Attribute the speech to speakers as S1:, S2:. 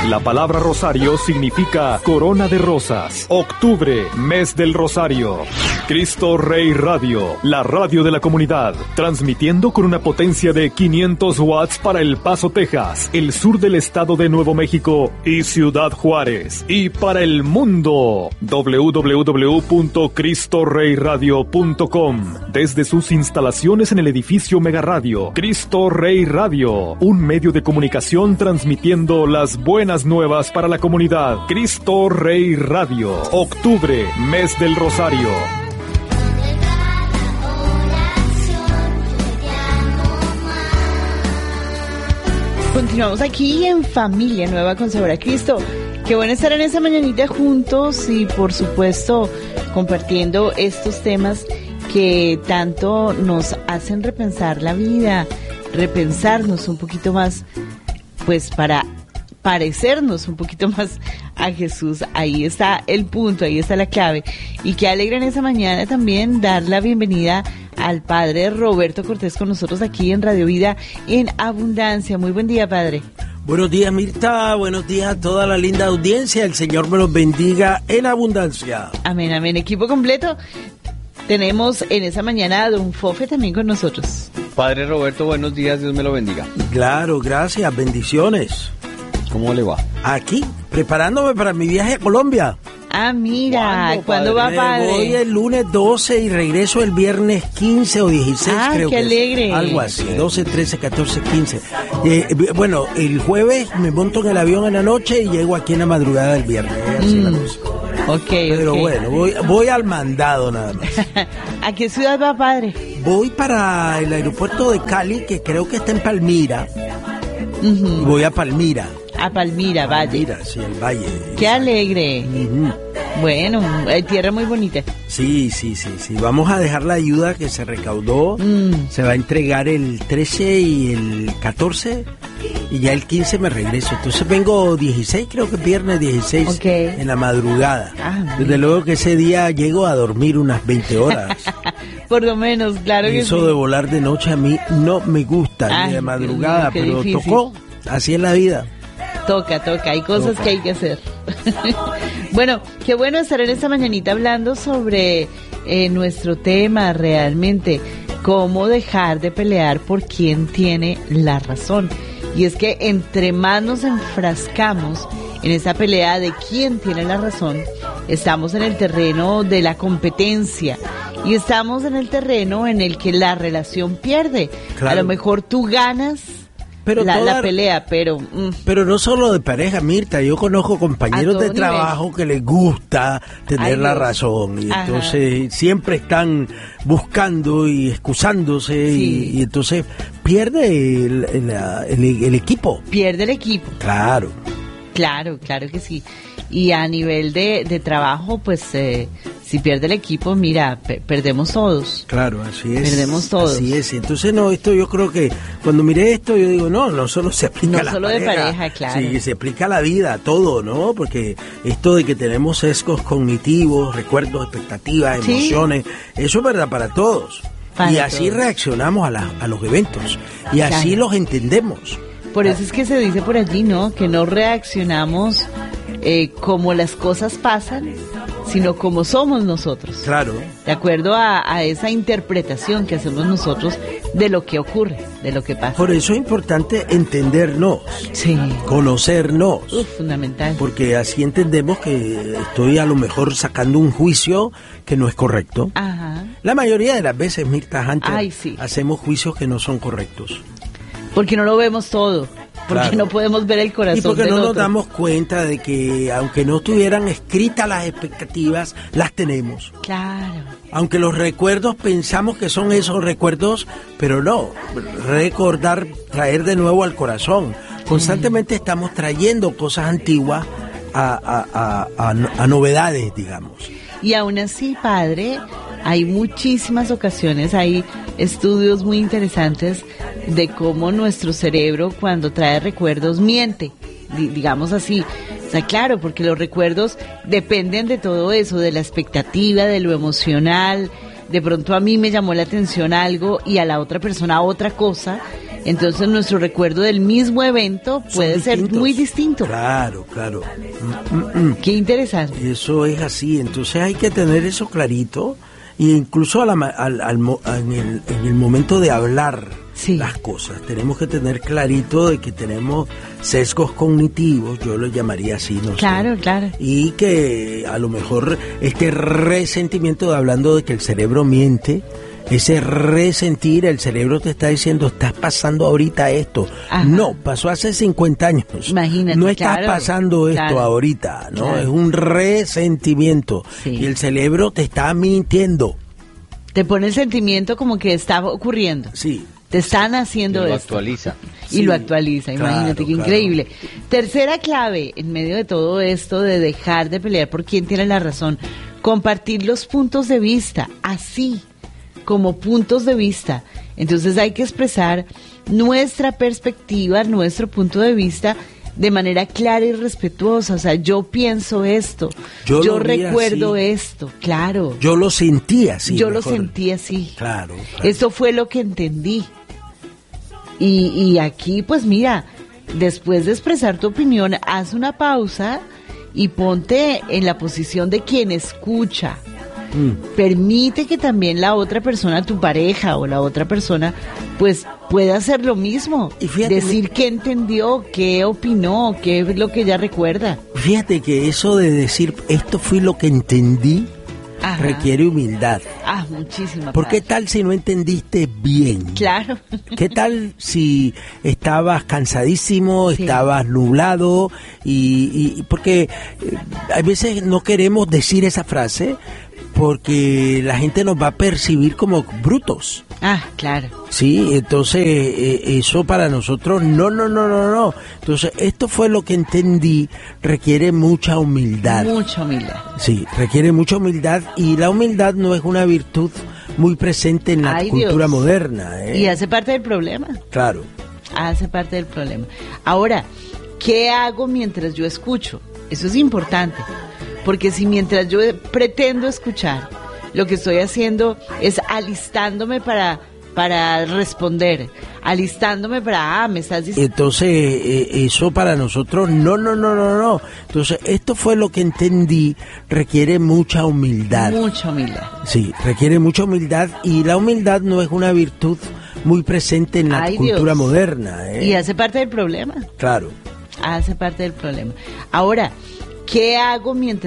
S1: La palabra rosario significa corona de rosas. Octubre, mes del rosario. Cristo Rey Radio, la radio de la comunidad, transmitiendo con una potencia de 500 watts para El Paso, Texas, el sur del estado de Nuevo México y Ciudad Juárez. Y para el mundo, www.cristorreyradio.com, desde sus instalaciones en el edificio Mega Radio. Cristo Rey Radio, un medio de comunicación transmitiendo las buenas nuevas para la comunidad. Cristo Rey Radio, octubre, mes del rosario.
S2: Continuamos aquí en Familia Nueva con Sabor a Cristo. Qué bueno estar en esta mañanita juntos y por supuesto compartiendo estos temas que tanto nos hacen repensar la vida, repensarnos un poquito más, pues para parecernos un poquito más a Jesús. Ahí está el punto, ahí está la clave. Y qué alegra en esta mañana también dar la bienvenida al padre Roberto Cortés con nosotros aquí en Radio Vida en Abundancia. Muy buen día, padre.
S3: Buenos días, Mirta, buenos días a toda la linda audiencia, el Señor me los bendiga en abundancia.
S2: Amén, amén, equipo completo. Tenemos en esa mañana a don Fofe también con nosotros.
S4: Padre Roberto, buenos días, Dios me lo bendiga.
S3: Claro, gracias, bendiciones.
S4: ¿Cómo le va?
S3: Aquí, preparándome para mi viaje a Colombia.
S2: Ah, mira, ¿cuándo va, padre?
S3: Voy el lunes 12 y regreso el viernes 15 o 16, creo que
S2: alegre.
S3: Algo así, 12, 13, 14, 15. Bueno, el jueves me monto en el avión en la noche y llego aquí en la madrugada del viernes. Pero bueno, voy al mandado nada más.
S2: ¿A qué ciudad va, padre?
S3: Voy para el aeropuerto de Cali, que creo que está en Palmira. Voy a Palmira.
S2: A Palmira, Valle.
S3: Palmira, sí, el Valle.
S2: Qué alegre. Bueno, tierra muy bonita.
S3: Sí. Vamos a dejar la ayuda que se recaudó. Se va a entregar el 13 y el 14. Y ya el 15 me regreso. Entonces vengo 16, creo que viernes 16, en la madrugada. Desde luego que ese día llego a dormir unas 20 horas.
S2: Por lo menos, claro que
S3: eso
S2: sí.
S3: de volar de noche a mí no me gusta, ni de madrugada, pero difícil. Tocó. Así es la vida.
S2: Toca, hay cosas que hay que hacer. Bueno, qué bueno estar en esta mañanita hablando sobre nuestro tema realmente, cómo dejar de pelear por quien tiene la razón. Y es que entre más nos enfrascamos en esa pelea de quién tiene la razón, estamos en el terreno de la competencia y estamos en el terreno en el que la relación pierde. Claro. A lo mejor tú ganas la pelea, pero
S3: no solo de pareja, Mirta, yo conozco compañeros de trabajo que les gusta tener la razón y entonces siempre están buscando y excusándose y entonces pierde el equipo.
S2: Pierde el equipo.
S3: Claro
S2: que sí. Y a nivel de trabajo, pues si pierde el equipo, mira, perdemos todos.
S3: Claro, así es.
S2: Perdemos todos.
S3: Así es. Entonces, esto yo creo que cuando miré esto, yo digo, no solo se aplica a la pareja. No solo de pareja, claro. Sí, se aplica a la vida, a todo, ¿no? Porque esto de que tenemos sesgos cognitivos, recuerdos, expectativas, emociones, eso es verdad para todos. Y así reaccionamos a los eventos. Y así los entendemos.
S2: Por eso es que se dice por allí, ¿no? Que no reaccionamos como las cosas pasan, sino como somos nosotros.
S3: Claro.
S2: De acuerdo a esa interpretación que hacemos nosotros de lo que ocurre, de lo que pasa.
S3: Por eso es importante entendernos, conocernos.
S2: Fundamental.
S3: Porque así entendemos que estoy a lo mejor sacando un juicio que no es correcto. La mayoría de las veces, Mirta Hunter, hacemos juicios que no son correctos.
S2: Porque no lo vemos todo. Porque no podemos ver el corazón del otro.
S3: Y porque no nos damos cuenta de que aunque no estuvieran escritas las expectativas, las tenemos.
S2: Claro.
S3: Aunque los recuerdos pensamos que son esos recuerdos, pero no. Recordar, traer de nuevo al corazón. Constantemente estamos trayendo cosas antiguas a novedades, digamos.
S2: Y aún así, padre, hay muchísimas ocasiones, hay estudios muy interesantes de cómo nuestro cerebro cuando trae recuerdos miente, digamos así. O sea, claro, porque los recuerdos dependen de todo eso, de la expectativa, de lo emocional. De pronto a mí me llamó la atención algo y a la otra persona otra cosa, Entonces nuestro recuerdo del mismo evento puede ser muy distinto.
S3: Claro, claro.
S2: Qué interesante.
S3: Eso es así, entonces hay que tener eso clarito, e incluso en el momento de hablar las cosas, tenemos que tener clarito de que tenemos sesgos cognitivos, yo lo llamaría así, no sé.
S2: Claro.
S3: Y que a lo mejor este resentimiento de hablando de que el cerebro miente, ese resentir, el cerebro te está diciendo, estás pasando ahorita esto. Ajá. No, pasó hace 50 años.
S2: Imagínate,
S3: no estás pasando esto ahorita, ¿no? Claro. Es un resentimiento. Sí. Y el cerebro te está mintiendo.
S2: Te pone el sentimiento como que está ocurriendo.
S3: Sí.
S2: Te están haciendo esto.
S4: Lo actualiza.
S2: Y lo actualiza, imagínate, qué increíble. Tercera clave, en medio de todo esto de dejar de pelear por quién tiene la razón, compartir los puntos de vista, así como puntos de vista. Entonces hay que expresar nuestra perspectiva, nuestro punto de vista de manera clara y respetuosa. O sea, yo pienso esto, yo recuerdo esto, claro.
S3: Yo lo sentí así.
S2: Yo lo sentí así.
S3: Claro.
S2: Eso fue lo que entendí. Y aquí, pues mira, después de expresar tu opinión, haz una pausa y ponte en la posición de quien escucha. Permite que también la otra persona, tu pareja o la otra persona, pues pueda hacer lo mismo. Y fíjate, decir qué entendió, qué opinó, qué es lo que ella recuerda.
S3: Fíjate que eso de decir esto fue lo que entendí, ajá, requiere humildad.
S2: Muchísima.
S3: ¿Por qué tal si no entendiste bien?
S2: Claro.
S3: ¿Qué tal si estabas cansadísimo, estabas nublado? Y porque a veces no queremos decir esa frase porque la gente nos va a percibir como brutos.
S2: Claro.
S3: Sí, entonces eso para nosotros, no. Entonces esto fue lo que entendí, requiere mucha humildad.
S2: Mucha humildad.
S3: Sí, requiere mucha humildad, y la humildad no es una virtud muy presente en la cultura moderna.
S2: Y hace parte del problema.
S3: Claro.
S2: Hace parte del problema. Ahora, ¿qué hago mientras yo escucho? Eso es importante. Porque si mientras yo pretendo escuchar, lo que estoy haciendo es alistándome para responder, alistándome para, me estás diciendo.
S3: Entonces, eso para nosotros, no. Entonces, esto fue lo que entendí, requiere mucha humildad.
S2: Mucha humildad.
S3: Sí, requiere mucha humildad, y la humildad no es una virtud muy presente en la cultura moderna.
S2: Y hace parte del problema.
S3: Claro.
S2: Hace parte del problema. Ahora, ¿qué hago mientras